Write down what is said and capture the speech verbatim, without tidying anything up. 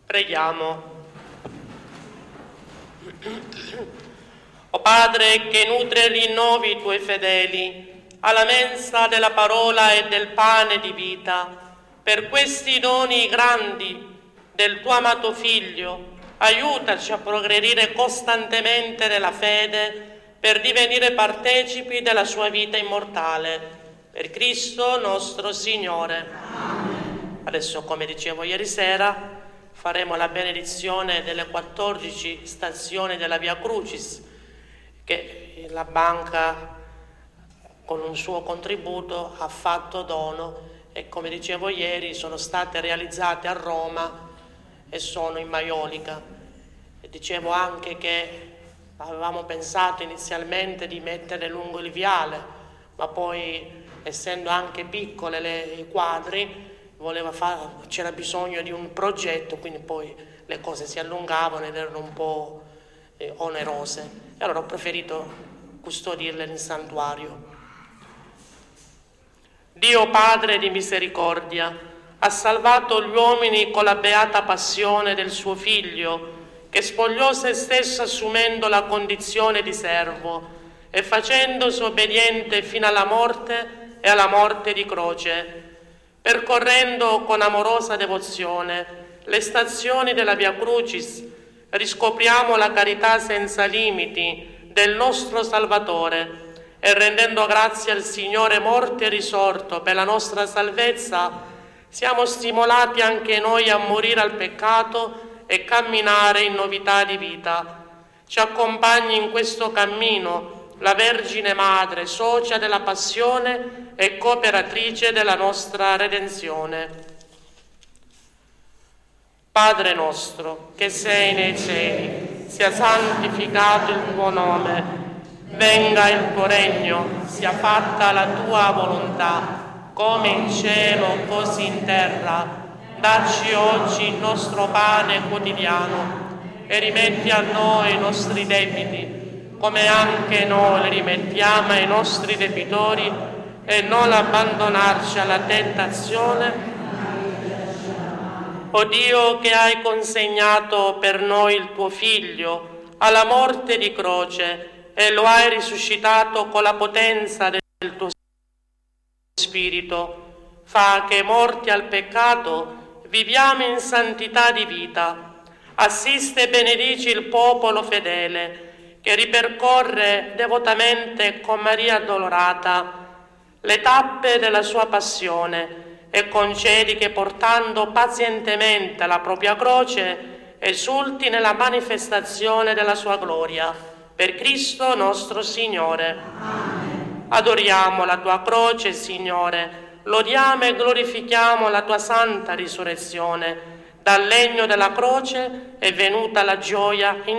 Preghiamo. O Padre, che nutri e rinnovi i Tuoi fedeli alla mensa della parola e del pane di vita, per questi doni grandi del Tuo amato Figlio, aiutaci a progredire costantemente nella fede per divenire partecipi della Sua vita immortale. Per Cristo nostro Signore. Amen. Adesso, come dicevo ieri sera, faremo la benedizione delle quattordici stazioni della Via Crucis che la banca con un suo contributo ha fatto dono e, come dicevo ieri, sono state realizzate a Roma e sono in Maiolica. E dicevo anche che avevamo pensato inizialmente di mettere lungo il viale, ma poi, essendo anche piccole le, i quadri, voleva fare, c'era bisogno di un progetto, quindi poi le cose si allungavano ed erano un po' eh, onerose. E allora ho preferito custodirle nel santuario. Dio Padre di misericordia ha salvato gli uomini con la beata passione del suo Figlio, che spogliò se stesso assumendo la condizione di servo e facendosi obbediente fino alla morte e alla morte di croce. Percorrendo con amorosa devozione le stazioni della Via Crucis, riscopriamo la carità senza limiti del nostro Salvatore e, rendendo grazie al Signore morto e risorto per la nostra salvezza, siamo stimolati anche noi a morire al peccato e camminare in novità di vita. Ci accompagni in questo cammino la Vergine Madre, socia della passione e cooperatrice della nostra redenzione. Padre nostro, che sei nei cieli, sia santificato il tuo nome, venga il tuo regno, sia fatta la tua volontà, come in cielo così in terra. Dacci oggi il nostro pane quotidiano e rimetti a noi i nostri debiti, come anche noi li rimettiamo ai nostri debitori, e non abbandonarci alla tentazione. O Dio, che hai consegnato per noi il tuo Figlio alla morte di croce e lo hai risuscitato con la potenza del tuo Spirito, fa che, morti al peccato, viviamo in santità di vita. Assiste e benedici il popolo fedele che ripercorre devotamente con Maria Addolorata le tappe della sua passione, e concedi che, portando pazientemente la propria croce, esulti nella manifestazione della sua gloria. Per Cristo nostro Signore. Amen. Adoriamo la tua croce, Signore, lodiamo e glorifichiamo la tua santa risurrezione. Dal legno della croce è venuta la gioia in